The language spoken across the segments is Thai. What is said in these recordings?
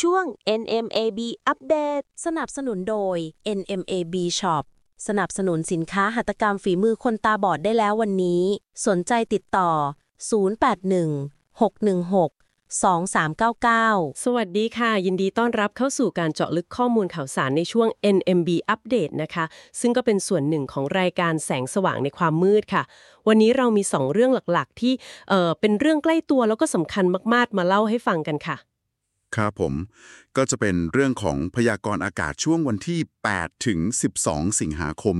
ช่วง NMAB อัปเดตสนับสนุนโดย NMAB Shop สนับสนุนสินค้าหัตถกรรมฝีมือคนตาบอดได้แล้ววันนี้ สนใจติดต่อ 0816162399 สวัสดีค่ะ ยินดีต้อนรับเข้าสู่การเจาะลึกข้อมูลข่าวสารในช่วง NMB อัปเดตนะคะ ซึ่งก็เป็นส่วนหนึ่งของรายการแสงสว่างในความมืดค่ะ วันนี้เรามี2เรื่องหลักๆที่เป็นเรื่องใกล้ตัวแล้วก็สำคัญมากๆมาเล่าให้ฟังกันค่ะครับผมก็จะเป็นเรื่องของพยากรณ์อากาศช่วงวันที่8ถึง12สิงหาคม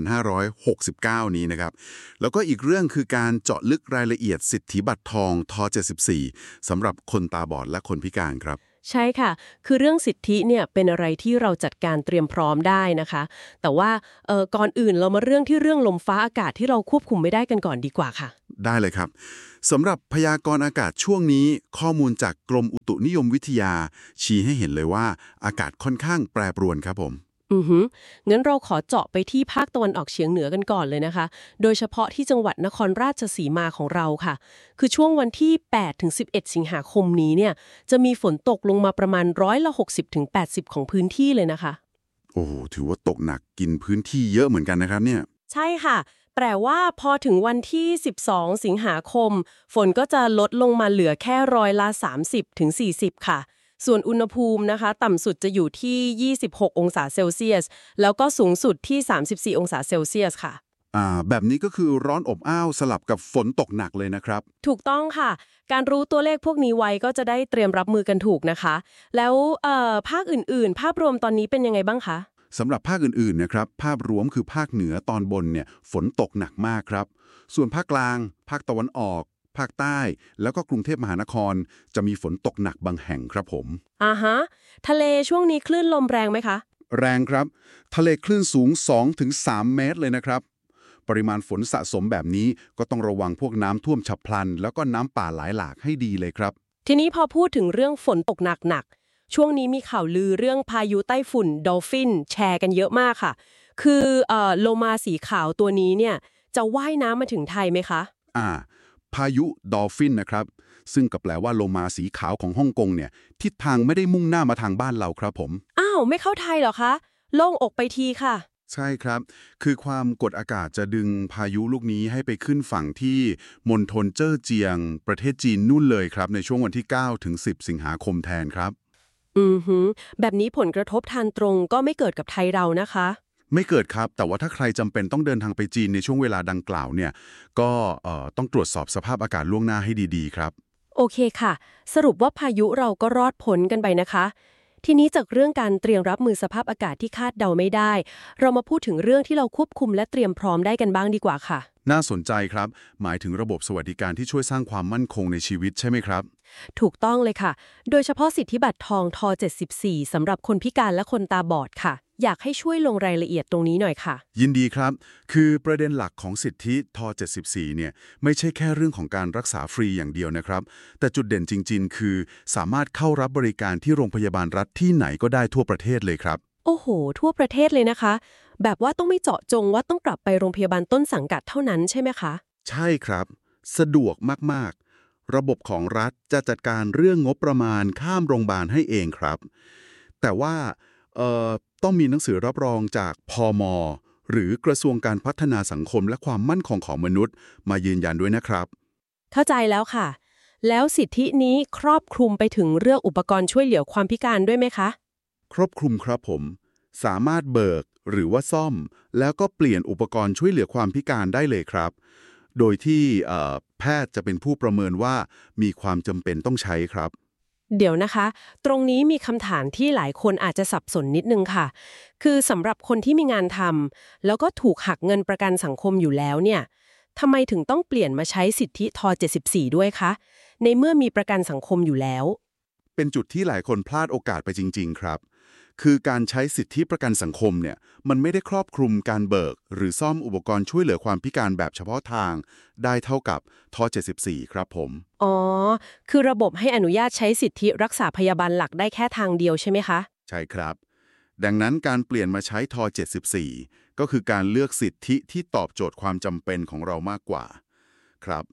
2569นี้นะครับแล้วก็อีกเรื่องคือการเจาะลึกรายละเอียดสิทธิบัตรทองท74สำหรับคนตาบอดและคนพิการครับใช่ค่ะคือเรื่องสิทธิเนี่ยเป็นอะไรที่เราจัดการเตรียมพร้อมได้นะคะแต่ว่าก่อนอื่นเรามาเรื่องลมฟ้าอากาศที่เราควบคุมไม่ได้กันก่อนดีกว่าค่ะได้เลยครับสำหรับพยากรณ์อากาศช่วงนี้ข้อมูลจากกรมอุตุนิยมวิทยาชี้ให้เห็นเลยว่าอากาศค่อนข้างแปรปรวนครับผมงั้นเราขอเจาะไปที่ภาคตะวันออกเฉียงเหนือกันก่อนเลยนะคะโดยเฉพาะที่จังหวัดนครราชสีมาของเราค่ะคือช่วงวันที่8ถึง11สิงหาคมนี้เนี่ยจะมีฝนตกลงมาประมาณ60ถึง80ของพื้นที่เลยนะคะโอ้ถือว่าตกหนักกินพื้นที่เยอะเหมือนกันนะครับเนี่ยใช่ค่ะแปลว่าพอถึงวันที่12สิงหาคมฝนก็จะลดลงมาเหลือแค่30ถึง40ค่ะส่วนอุณหภูมินะคะต่ำสุดจะอยู่ที่26องศาเซลเซียสแล้วก็สูงสุดที่34องศาเซลเซียสค่ะแบบนี้ก็คือร้อนอบอ้าวสลับกับฝนตกหนักเลยนะครับถูกต้องค่ะการรู้ตัวเลขพวกนี้ไว้ก็จะได้เตรียมรับมือกันถูกนะคะแล้วภาคอื่นๆภาพรวมตอนนี้เป็นยังไงบ้างคะสำหรับภาคอื่นๆนะครับภาพรวมคือภาคเหนือตอนบนเนี่ยฝนตกหนักมากครับส่วนภาคกลางภาคตะวันออกภาคใต้แล้วก็กรุงเทพมหานครจะมีฝนตกหนักบางแห่งครับผมทะเลช่วงนี้คลื่นลมแรงไหมคะแรงครับทะเลคลื่นสูง 2-3 เมตรเลยนะครับปริมาณฝนสะสมแบบนี้ก็ต้องระวังพวกน้ำท่วมฉับพลันแล้วก็น้ำป่าไหลหลากให้ดีเลยครับทีนี้พอพูดถึงเรื่องฝนตกหนักช่วงนี้มีข่าวลือเรื่องพายุไต้ฝุ่นดอลฟินแชร์กันเยอะมากค่ะคือโลมาสีขาวตัวนี้เนี่ยจะว่ายน้ำมาถึงไทยไหมคะพายุดอลฟินนะครับซึ่งก็แปลว่าโลมาสีขาวของฮ่องกงเนี่ยทิศทางไม่ได้มุ่งหน้ามาทางบ้านเราครับผมไม่เข้าไทยเหรอคะโล่งอกไปทีค่ะใช่ครับคือความกดอากาศจะดึงพายุลูกนี้ให้ไปขึ้นฝั่งที่มณฑลเจ้อเจียงประเทศจีนนู่นเลยครับในช่วงวันที่9ถึง10สิงหาคมแทนครับแบบนี้ผลกระทบทางตรงก็ไม่เกิดกับไทยเรานะคะไม่เกิดครับแต่ว่าถ้าใครจำเป็นต้องเดินทางไปจีนในช่วงเวลาดังกล่าวเนี่ยก็ต้องตรวจสอบสภาพอากาศล่วงหน้าให้ดีๆครับโอเคค่ะสรุปว่าพายุเราก็รอดพ้นกันไปนะคะทีนี้จากเรื่องการเตรียมรับมือสภาพอากาศที่คาดเดาไม่ได้เรามาพูดถึงเรื่องที่เราควบคุมและเตรียมพร้อมได้กันบ้างดีกว่าค่ะน่าสนใจครับหมายถึงระบบสวัสดิการที่ช่วยสร้างความมั่นคงในชีวิตใช่ไหมครับถูกต้องเลยค่ะโดยเฉพาะสิทธิบัตรทองท74สำหรับคนพิการและคนตาบอดค่ะอยากให้ช่วยลงรายละเอียดตรงนี้หน่อยค่ะยินดีครับคือประเด็นหลักของสิทธิท74เนี่ยไม่ใช่แค่เรื่องของการรักษาฟรีอย่างเดียวนะครับแต่จุดเด่นจริงๆคือสามารถเข้ารับบริการที่โรงพยาบาลรัฐที่ไหนก็ได้ทั่วประเทศเลยครับโอ้โหทั่วประเทศเลยนะคะแบบว่าต้องไม่เจาะจงว่าต้องกลับไปโรงพยาบาลต้นสังกัดเท่านั้นใช่ไหมคะใช่ครับสะดวกมากๆระบบของรัฐจะจัดการเรื่องงบประมาณข้ามโรงพยาบาลให้เองครับแต่ว่าต้องมีหนังสือรับรองจากพม.หรือกระทรวงการพัฒนาสังคมและความมั่นคงของมนุษย์มายืนยันด้วยนะครับเข้าใจแล้วค่ะแล้วสิทธินี้ครอบคลุมไปถึงเรื่องอุปกรณ์ช่วยเหลือความพิการด้วยไหมคะครอบคลุมครับผมสามารถเบิกหรือว่าซ่อมแล้วก็เปลี่ยนอุปกรณ์ช่วยเหลือความพิการได้เลยครับโดยที่แพทย์จะเป็นผู้ประเมินว่ามีความจำเป็นต้องใช้ครับเดี๋ยวนะคะตรงนี้มีคำถามที่หลายคนอาจจะสับสนนิดนึงค่ะคือสำหรับคนที่มีงานทำแล้วก็ถูกหักเงินประกันสังคมอยู่แล้วเนี่ยทำไมถึงต้องเปลี่ยนมาใช้สิทธิท74ด้วยคะในเมื่อมีประกันสังคมอยู่แล้วเป็นจุดที่หลายคนพลาดโอกาสไปจริงๆครับคือการใช้สิทธิประกันสังคมเนี่ยมันไม่ได้ครอบคลุมการเบิกหรือซ่อมอุปกรณ์ช่วยเหลือความพิการแบบเฉพาะทางได้เท่ากับท74ครับผมคือระบบให้อนุญาตใช้สิทธิรักษาพยาบาลหลักได้แค่ทางเดียวใช่ไหมคะใช่ครับดังนั้นการเปลี่ยนมาใช้ท74ก็คือการเลือกสิทธิที่ตอบโจทย์ความจำเป็นของเรามากกว่าครับ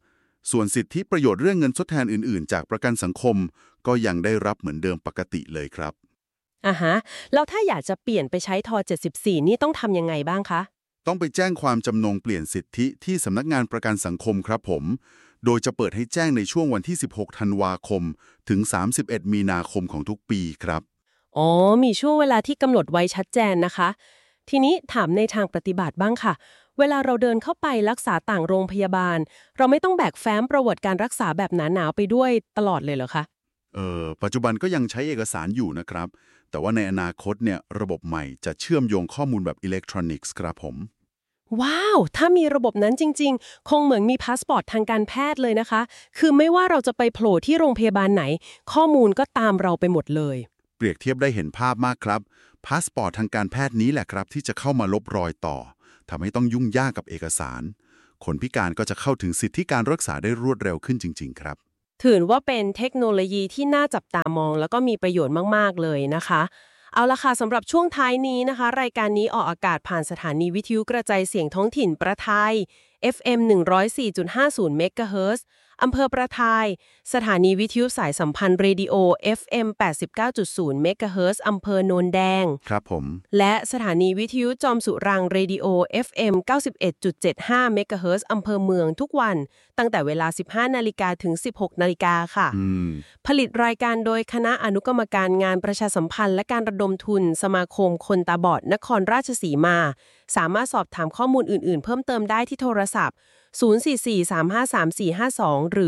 ส่วนสิทธิประโยชน์เรื่องเงินทดแทนอื่นๆจากประกันสังคมก็ยังได้รับเหมือนเดิมปกติเลยครับแล้วถ้าอยากจะเปลี่ยนไปใช้ท74นี่ต้องทำยังไงบ้างคะต้องไปแจ้งความจำนงเปลี่ยนสิทธิที่สำนักงานประกันสังคมครับผมโดยจะเปิดให้แจ้งในช่วงวันที่ 16 ธันวาคมถึง 31 มีนาคมของทุกปีครับมีช่วงเวลาที่กำหนดไว้ชัดเจนนะคะ ทีนี้ถามในทางปฏิบัติบ้างค่ะ เวลาเราเดินเข้าไปรักษาต่างโรงพยาบาลเราไม่ต้องแบกแฟ้มประวัติการรักษาแบบหนาๆไปด้วยตลอดเลยเหรอคะปัจจุบันก็ยังใช้เอกสารอยู่นะครับแต่ว่าในอนาคตเนี่ยระบบใหม่จะเชื่อมโยงข้อมูลแบบอิเล็กทรอนิกส์ครับผมว้าวถ้ามีระบบนั้นจริงๆคงเหมือนมีพาสปอร์ตทางการแพทย์เลยนะคะคือไม่ว่าเราจะไปโผล่ที่โรงพยาบาลไหนข้อมูลก็ตามเราไปหมดเลยเปรียบเทียบได้เห็นภาพมากครับพาสปอร์ตทางการแพทย์นี้แหละครับที่จะเข้ามาลบรอยต่อทำให้ต้องยุ่งยากกับเอกสารคนพิการก็จะเข้าถึงสิทธิการรักษาได้รวดเร็วขึ้นจริงๆครับถือว่าเป็นเทคโนโลยีที่น่าจับตามองแล้วก็มีประโยชน์มากๆเลยนะคะเอาละค่ะสำหรับช่วงท้ายนี้นะคะรายการนี้ออกอากาศผ่านสถานีวิทยุกระจายเสียงท้องถิ่นประทาย FM 104.50 เมกะเฮิรตซ์ อำเภอประทายสถานีวิทยุสายสัมพันธ์เรดิโอ FM 89.0 เมกะเฮิรตซ์ อำเภอโนนแดงครับผมและสถานีวิทยุจอมสุรังเรดิโอ FM 91.75 เมกะเฮิรตซ์ อำเภอเมืองทุกวันตั้งแต่เวลา 15 นาฬิกาถึง 16 นาฬิกาค่ะผลิตรายการโดยคณะอนุกรรมการงานประชาสัมพันธ์และการระดมทุนสมาคมคนตาบอดนครราชสีมาสามารถสอบถามข้อมูลอื่นๆเพิ่มเติมได้ที่โทรศัพท์044-353-452 หรือ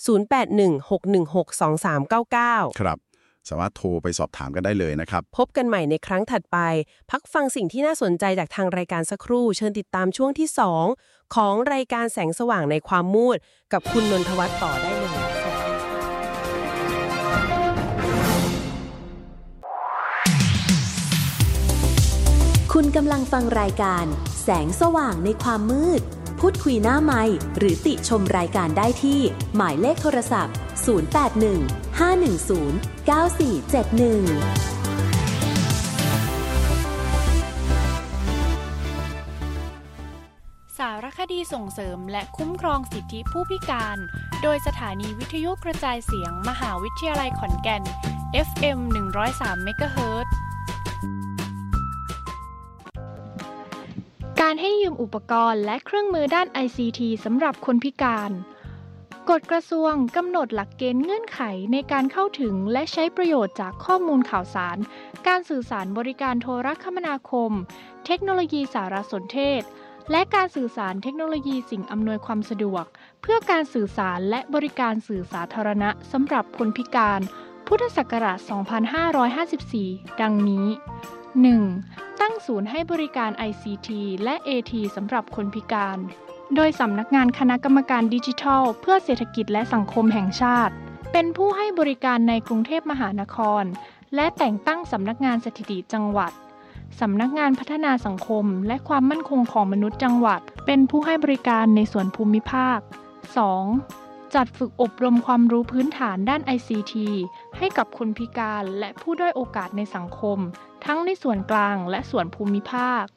0816162399 ครับสามารถโทรไปสอบถามกันได้เลยนะครับพบกันใหม่ในครั้งถัดไปพักฟังสิ่งที่น่าสนใจจากทางรายการสักครู่เชิญติดตามช่วงที่ 2 ของรายการแสงสว่างในความมืดกับคุณนนทวัฒน์ต่อได้เลยคุณกำลังฟังรายการแสงสว่างในความมืดพูดคุยหน้าไมค์หรือติชมรายการได้ที่หมายเลขโทรศัพท์ 0815109471สารคดีส่งเสริมและคุ้มครองสิทธิผู้พิการโดยสถานีวิทยุกระจายเสียงมหาวิทยาลัยขอนแก่น FM 103 เมกะเฮิรตซ์การให้ยืมอุปกรณ์และเครื่องมือด้าน ICT สำหรับคนพิการกฎกระทรวงกำหนดหลักเกณฑ์เงื่อนไขในการเข้าถึงและใช้ประโยชน์จากข้อมูลข่าวสารการสื่อสารบริการโทรคมนาคมเทคโนโลยีสารสนเทศและการสื่อสารเทคโนโลยีสิ่งอำนวยความสะดวกเพื่อการสื่อสารและบริการสื่อสาธารณะสำหรับคนพิการพุทธศักราช 2554 ดังนี้ 1. ตั้งศูนย์ให้บริการ ICT และ AT สำหรับคนพิการโดยสำนักงานคณะกรรมการดิจิทัลเพื่อเศรษฐกิจและสังคมแห่งชาติเป็นผู้ให้บริการในกรุงเทพมหานครและแต่งตั้งสำนักงานสถิติจังหวัดสำนักงานพัฒนาสังคมและความมั่นคงของมนุษย์จังหวัดเป็นผู้ให้บริการในส่วนภูมิภาค 2. จัดฝึกอบรมความรู้พื้นฐานด้าน ICT ให้กับคนพิการและผู้ด้อยโอกาสในสังคมทั้งในส่วนกลางและส่วนภูมิภาค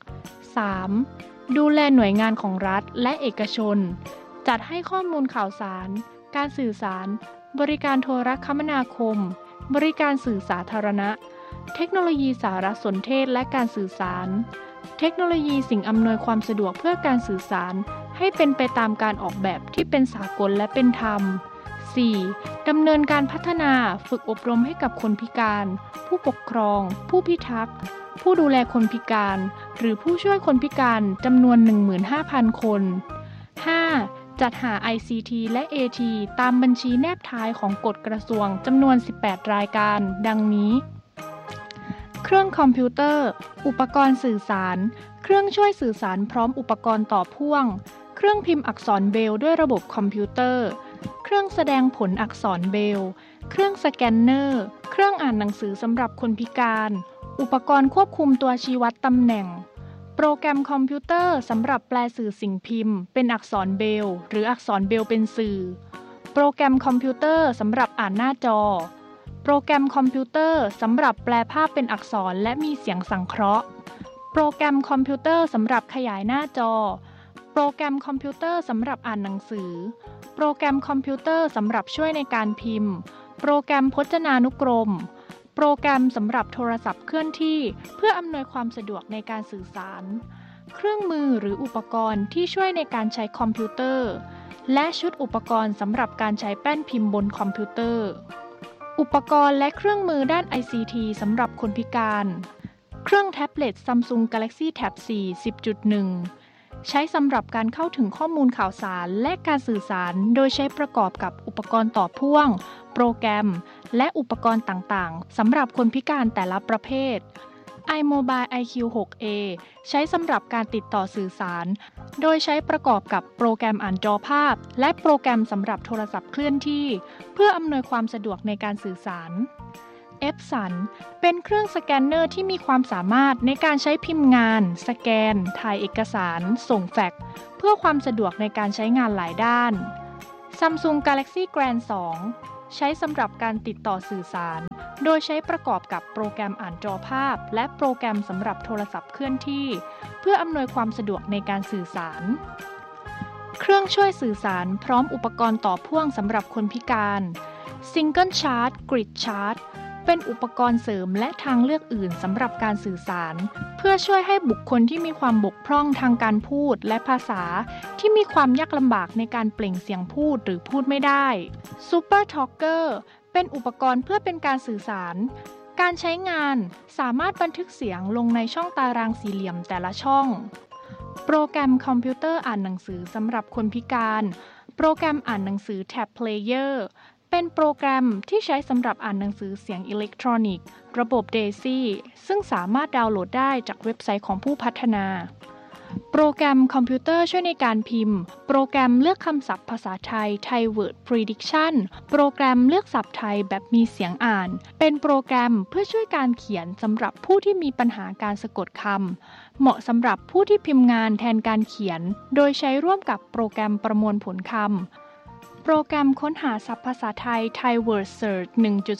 3. ดูแลหน่วยงานของรัฐและเอกชนจัดให้ข้อมูลข่าวสารการสื่อสารบริการโทรคมนาคมบริการสื่อสาธารณะเทคโนโลยีสารสนเทศและการสื่อสารเทคโนโลยีสิ่งอำนวยความสะดวกเพื่อการสื่อสารให้เป็นไปตามการออกแบบที่เป็นสากลและเป็นธรรม 4. ดำเนินการพัฒนาฝึกอบรมให้กับคนพิการผู้ปกครองผู้พิทักษ์ผู้ดูแลคนพิการหรือผู้ช่วยคนพิการจำนวน 15,000 คน 5. จัดหา ICT และ AT ตามบัญชีแนบท้ายของกฎกระทรวงจำนวน 18 รายการดังนี้เครื่องคอมพิวเตอร์อุปกรณ์สื่อสารเครื่องช่วยสื่อสารพร้อมอุปกรณ์ต่อพ่วงเครื่องพิมพ์อักษรเบรลล์ด้วยระบบคอมพิวเตอร์เครื่องแสดงผลอักษรเบรลล์เครื่องสแกนเนอร์เครื่องอ่านหนังสือสำหรับคนพิการอุปกรณ์ควบคุมตัวชี้วัดตำแหน่งโปรแกรมคอมพิวเตอร์สำหรับแปลสื่อสิ่งพิมพ์เป็นอักษรเบรลล์หรืออักษรเบรลล์เป็นสื่อโปรแกรมคอมพิวเตอร์สำหรับอ่านหน้าจอโปรแกรมคอมพิวเตอร์สำหรับแปลภาพเป็นอักษรและมีเสียงสังเคราะห์โปรแกรมคอมพิวเตอร์สำหรับขยายหน้าจอโโปรแกรมคอมพิวเตอร์สำหรับอ่านหนังสือโปรแกรมคอมพิวเตอร์สำหรับช่วยในการพิมพ์โปรแกรมพจนานุกรมโปรแกรมสำหรับโทรศัพท์เคลื่อนที่เพื่ออำนวยความสะดวกในการสื่อสารเครื่องมือหรืออุปกรณ์ที่ช่วยในการใช้คอมพิวเตอร์และชุดอุปกรณ์สำหรับการใช้แป้นพิมพ์บนคอมพิวเตอร์อุปกรณ์และเครื่องมือด้าน ICT สำหรับคนพิการเครื่องแท็บเล็ต Samsung Galaxy Tab 4 10.1 ใช้สำหรับการเข้าถึงข้อมูลข่าวสารและการสื่อสารโดยใช้ประกอบกับอุปกรณ์ต่อพ่วงโปรแกรมและอุปกรณ์ต่างๆสำหรับคนพิการแต่ละประเภท iMobile IQ 6A ใช้สำหรับการติดต่อสื่อสารโดยใช้ประกอบกับโปรแกรมอ่านจอภาพและโปรแกรมสำหรับโทรศัพท์เคลื่อนที่เพื่ออำนวยความสะดวกในการสื่อสาร Epson เป็นเครื่องสแกนเนอร์ที่มีความสามารถในการใช้พิมพ์งานสแกนถ่ายเอกสารส่งแฟกซ์เพื่อความสะดวกในการใช้งานหลายด้าน Samsung Galaxy Grand 2 ใช้สำหรับการติดต่อสื่อสารโดยใช้ประกอบกับโปรแกรมอ่านจอภาพและโปรแกรมสำหรับโทรศัพท์เคลื่อนที่เพื่ออำนวยความสะดวกในการสื่อสารเครื่องช่วยสื่อสารพร้อมอุปกรณ์ต่อพ่วงสำหรับคนพิการ Single Charge Grid Charge เป็นอุปกรณ์เสริมและทางเลือกอื่นสำหรับการสื่อสารเพื่อช่วยให้บุคคลที่มีความบกพร่องทางการพูดและภาษาที่มีความยากลำบากในการเปล่งเสียงพูดหรือพูดไม่ได้ Super Talker เป็นอุปกรณ์เพื่อเป็นการสื่อสารการใช้งานสามารถบันทึกเสียงลงในช่องตารางสี่เหลี่ยมแต่ละช่องโปรแกรมคอมพิวเตอร์อ่านหนังสือสำหรับคนพิการโปรแกรมอ่านหนังสือ Tab Player เป็นโปรแกรมที่ใช้สำหรับอ่านหนังสือเสียงอิเล็กทรอนิกส์ระบบ DAISY ซึ่งสามารถดาวน์โหลดได้จากเว็บไซต์ของผู้พัฒนาโปรแกรมคอมพิวเตอร์ช่วยในการพิมพ์โปรแกรมเลือกคำศัพท์ภาษาไทย Thai Word Prediction โปรแกรมเลือกศัพท์ไทยแบบมีเสียงอ่านเป็นโปรแกรมเพื่อช่วยการเขียนสำหรับผู้ที่มีปัญหาการสะกดคำเหมาะสำหรับผู้ที่พิมพ์งานแทนการเขียนโดยใช้ร่วมกับโปรแกรมประมวลผลคำโปรแกรมค้นหาศัพท์ภาษาไทย Thai Word Search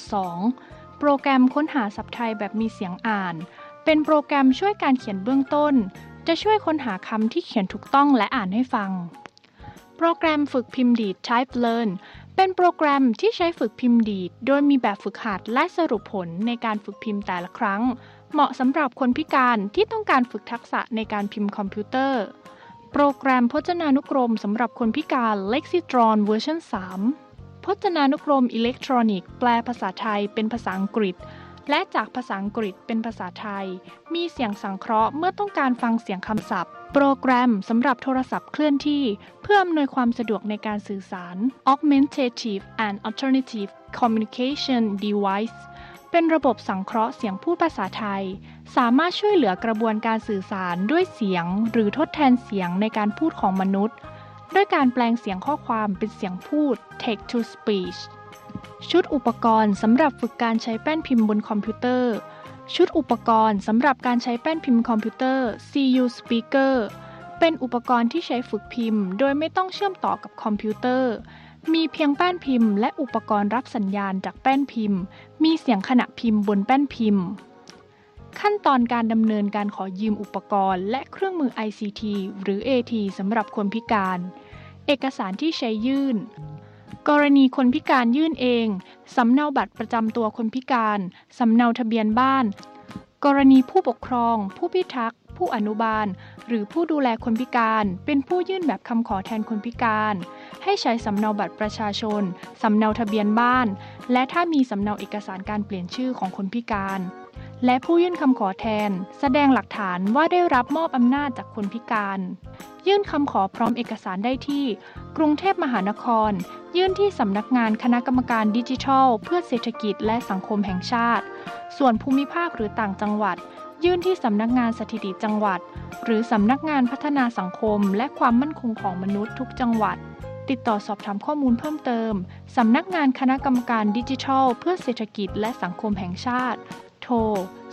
1.2 โปรแกรมค้นหาศัพท์ไทยแบบมีเสียงอ่านเป็นโปรแกรมช่วยการเขียนเบื้องต้นจะช่วยค้นหาคำที่เขียนถูกต้องและอ่านให้ฟังโปรแกรมฝึกพิมพ์ดีด Type Learn เป็นโปรแกรมที่ใช้ฝึกพิมพ์ดีดโดยมีแบบฝึกหัดและสรุปผลในการฝึกพิมพ์แต่ละครั้งเหมาะสำหรับคนพิการที่ต้องการฝึกทักษะในการพิมพ์คอมพิวเตอร์โปรแกรมพจนานุกรมสำหรับคนพิการ Lexitron เวอร์ชัน 3 พจนานุกรมอิเล็กทรอนิกส์แปลภาษาไทยเป็นภาษาอังกฤษและจากภาษาอังกฤษเป็นภาษาไทยมีเสียงสังเคราะห์เมื่อต้องการฟังเสียงคำศัพท์โปรแกรมสำหรับโทรศัพท์เคลื่อนที่เพื่ออำนวยความสะดวกในการสื่อสาร Augmentative and Alternative Communication Device เป็นระบบสังเคราะห์เสียงพูดภาษาไทยสามารถช่วยเหลือกระบวนการสื่อสารด้วยเสียงหรือทดแทนเสียงในการพูดของมนุษย์ด้วยการแปลงเสียงข้อความเป็นเสียงพูด Text to Speechชุดอุปกรณ์สำหรับฝึกการใช้แป้นพิมพ์บนคอมพิวเตอร์ชุดอุปกรณ์สำหรับการใช้แป้นพิมพ์คอมพิวเตอร์ CU Speaker เป็นอุปกรณ์ที่ใช้ฝึกพิมพ์โดยไม่ต้องเชื่อมต่อกับคอมพิวเตอร์มีเพียงแป้นพิมพ์และอุปกรณ์รับสัญญาณจากแป้นพิมพ์มีเสียงขณะพิมพ์บนแป้นพิมพ์ขั้นตอนการดำเนินการขอยืมอุปกรณ์และเครื่องมือ ICT หรือ AT สำหรับคนพิการเอกสารที่ใช้ยื่นกรณีคนพิการยื่นเองสำเนาบัตรประจำตัวคนพิการสำเนาทะเบียนบ้านกรณีผู้ปกครองผู้พิทักษ์ผู้อนุบาลหรือผู้ดูแลคนพิการเป็นผู้ยื่นแบบคำขอแทนคนพิการให้ใช้สำเนาบัตรประชาชนสำเนาทะเบียนบ้านและถ้ามีสำเนาเอกสารการเปลี่ยนชื่อของคนพิการและผู้ยื่นคำขอแทนแสดงหลักฐานว่าได้รับมอบอำนาจจากคนพิการยื่นคำขอพร้อมเอกสารได้ที่กรุงเทพมหานครยื่นที่สำนักงานคณะกรรมการดิจิทัลเพื่อเศรษฐกิจและสังคมแห่งชาติส่วนภูมิภาคหรือต่างจังหวัดยื่นที่สำนักงานสถิติจังหวัดหรือสำนักงานพัฒนาสังคมและความมั่นคงของมนุษย์ทุกจังหวัดติดต่อสอบถามข้อมูลเพิ่มเติมสำนักงานคณะกรรมการดิจิทัลเพื่อเศรษฐกิจและสังคมแห่งชาติโทร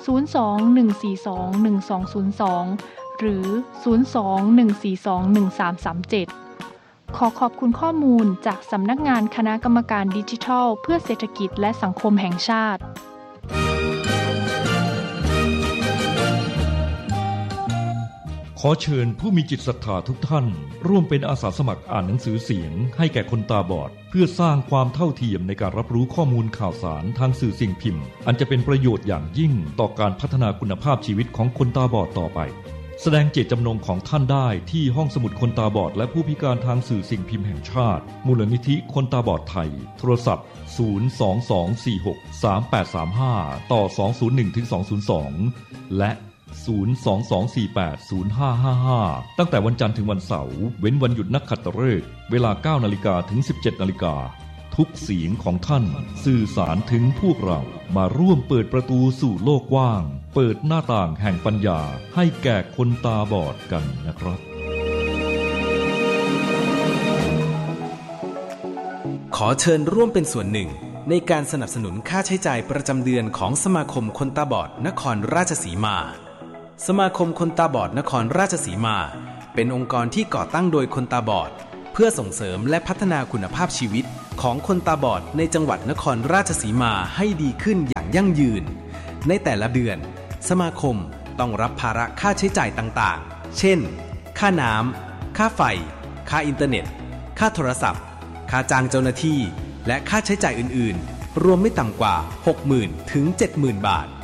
02-142-1202 หรือ 02-142-1337 ขอขอบคุณข้อมูลจากสำนักงานคณะกรรมการดิจิทัลเพื่อเศรษฐกิจและสังคมแห่งชาติขอเชิญผู้มีจิตศรัทธาทุกท่านร่วมเป็นอาสาสมัครอ่านหนังสือเสียงให้แก่คนตาบอดเพื่อสร้างความเท่าเทียมในการรับรู้ข้อมูลข่าวสารทางสื่อสิ่งพิมพ์อันจะเป็นประโยชน์อย่างยิ่งต่อการพัฒนาคุณภาพชีวิตของคนตาบอดต่อไปแสดงเจตจำนงของท่านได้ที่ห้องสมุดคนตาบอดและผู้พิการทางสื่อสิ่งพิมพ์แห่งชาติมูลนิธิคนตาบอดไทยโทรศัพท์022463835ต่อ201-202และ022480555ตั้งแต่วันจันทร์ถึงวันเสาร์เว้นวันหยุดนักขัตฤกษ์เวลา 9:00 นถึง 17:00 นทุกเสียงของท่านสื่อสารถึงพวกเรามาร่วมเปิดประตูสู่โลกกว้างเปิดหน้าต่างแห่งปัญญาให้แก่คนตาบอดกันนะครับขอเชิญร่วมเป็นส่วนหนึ่งในการสนับสนุนค่าใช้จ่ายประจำเดือนของสมาคมคนตาบอดนครราชสีมาสมาคมคนตาบอดนครราชสีมาเป็นองค์กรที่ก่อตั้งโดยคนตาบอดเพื่อส่งเสริมและพัฒนาคุณภาพชีวิตของคนตาบอดในจังหวัดนครราชสีมาให้ดีขึ้นอย่างยั่งยืนในแต่ละเดือนสมาคมต้องรับภาระค่าใช้จ่ายต่างๆเช่นค่าน้ำค่าไฟค่าอินเทอร์เน็ตค่าโทรศัพท์ค่าจ้างเจ้าหน้าที่และค่าใช้จ่ายอื่นๆรวมไม่ต่ำกว่า 60,000 ถึง 70,000 บาท